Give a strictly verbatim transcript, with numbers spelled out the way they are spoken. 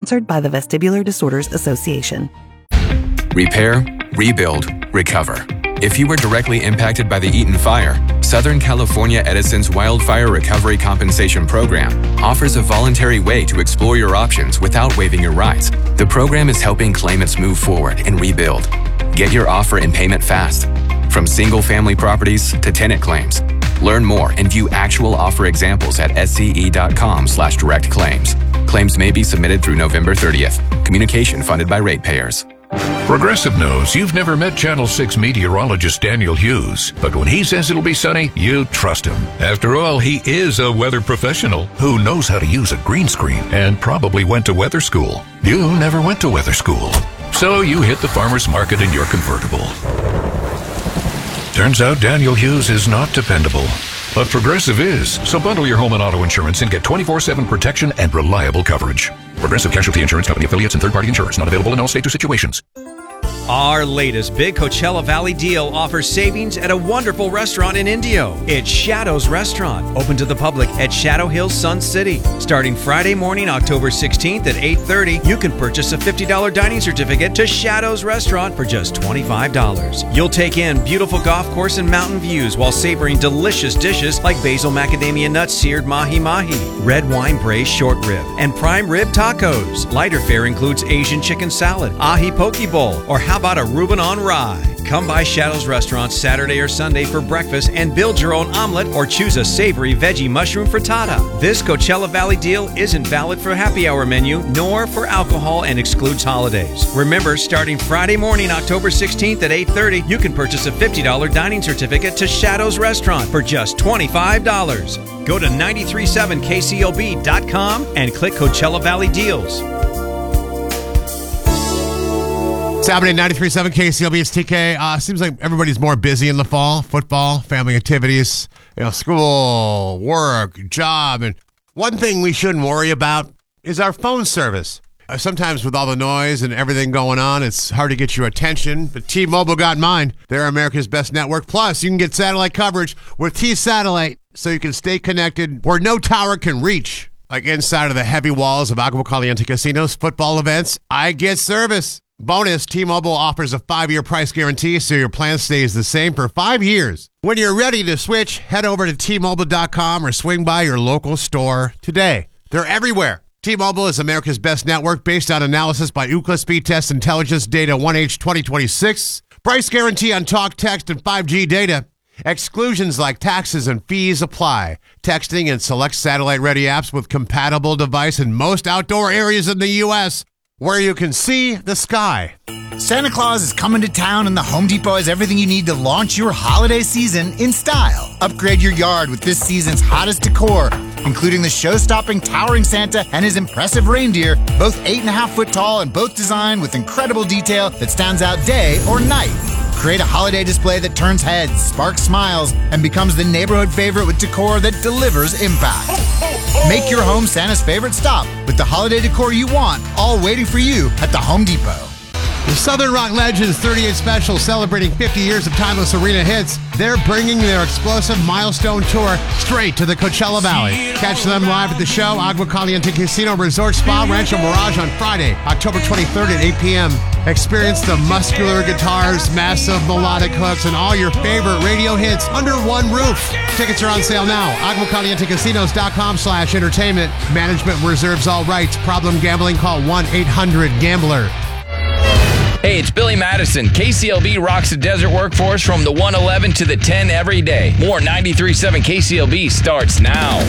Sponsored by the Vestibular Disorders Association. Repair, rebuild, recover. If you were directly impacted by the Eaton fire, Southern California Edison's Wildfire Recovery Compensation Program offers a voluntary way to explore your options without waiving your rights. The program is helping claimants move forward and rebuild. Get your offer and payment fast. From single-family properties to tenant claims. Learn more and view actual offer examples at sce.com slash direct claims. Claims may be submitted through November thirtieth. Communication funded by ratepayers. Progressive knows you've never met Channel six meteorologist Daniel Hughes, but when he says it'll be sunny, you trust him. After all, he is a weather professional who knows how to use a green screen and probably went to weather school. You never went to weather school, so you hit the farmer's market in your convertible. Turns out Daniel Hughes is not dependable, but Progressive is. So bundle your home and auto insurance and get twenty-four seven protection and reliable coverage. Progressive Casualty Insurance Company affiliates and third-party insurers. Not available in all states or situations. Our latest big Coachella Valley deal offers savings at a wonderful restaurant in Indio. It's Shadows Restaurant, open to the public at Shadow Hills, Sun City. Starting Friday morning, October sixteenth at eight thirty, you can purchase a fifty dollars dining certificate to Shadows Restaurant for just twenty-five dollars. You'll take in beautiful golf course and mountain views while savoring delicious dishes like basil macadamia nut seared mahi-mahi, red wine braised short rib, and prime rib tacos. Lighter fare includes Asian chicken salad, ahi poke bowl, or how about a Reuben on rye? Come by Shadows Restaurant Saturday or Sunday for breakfast and build your own omelet or choose a savory veggie mushroom frittata. This Coachella Valley deal isn't valid for happy hour menu nor for alcohol and excludes holidays. Remember, starting Friday morning, October sixteenth at eight thirty, you can purchase a fifty dollars dining certificate to Shadows Restaurant for just twenty-five dollars. Go to nine three seven K C L B dot com and click Coachella Valley Deals. It's happening at ninety-three point seven K C L B. It's T K. Uh, seems like everybody's more busy in the fall. Football, family activities, you know, school, work, job. And one thing we shouldn't worry about is our phone service. Uh, sometimes with all the noise and everything going on, it's hard to get your attention. But T-Mobile got mine. They're America's best network. Plus, you can get satellite coverage with T-Satellite so you can stay connected where no tower can reach. Like inside of the heavy walls of Agua Caliente Casinos, football events, I get service. Bonus, T-Mobile offers a five-year price guarantee so your plan stays the same for five years. When you're ready to switch, head over to T Mobile dot com or swing by your local store today. They're everywhere. T-Mobile is America's best network based on analysis by Ookla Speedtest Intelligence Data one H twenty twenty-six. Price guarantee on talk, text, and five G data. Exclusions like taxes and fees apply. Texting and select satellite-ready apps with compatible device in most outdoor areas in the U S where you can see the sky. Santa Claus is coming to town, and the Home Depot has everything you need to launch your holiday season in style. Upgrade your yard with this season's hottest decor, including the show-stopping towering Santa and his impressive reindeer, both eight and a half foot tall and both designed with incredible detail that stands out day or night. Create a holiday display that turns heads, sparks smiles, and becomes the neighborhood favorite with decor that delivers impact. Make your home Santa's favorite stop with the holiday decor you want, all waiting for you at the Home Depot. The Southern Rock Legends thirty-eighth Special celebrating fifty years of timeless arena hits. They're bringing their explosive milestone tour straight to the Coachella Valley. Catch them live at the show, Agua Caliente Casino Resort Spa Rancho Mirage on Friday, October twenty-third at eight p.m. Experience the muscular guitars, massive melodic hooks, and all your favorite radio hits under one roof. Tickets are on sale now. Agua Caliente Casinos dot com slash entertainment. Management reserves all rights. Problem gambling? Call one eight hundred gambler. Hey, it's Billy Madison. K C L B rocks the desert workforce from the one eleven to the ten every day. More ninety-three point seven K C L B starts now.